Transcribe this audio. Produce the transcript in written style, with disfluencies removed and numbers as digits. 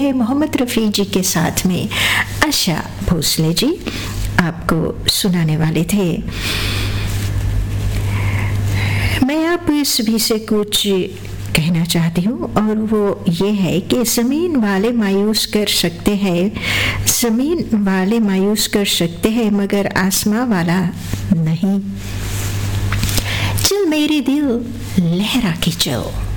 हैं मोहम्मद रफ़ी जी के साथ में आशा भोसले जी आपको सुनाने वाले थे। मैं आप सभी से कुछ कहना चाहती हूँ और वो ये है कि ज़मीन वाले मायूस कर सकते हैं, ज़मीन वाले मायूस कर सकते हैं मगर आसमां वाला नहीं। चल मेरे दिल लहरा के चल।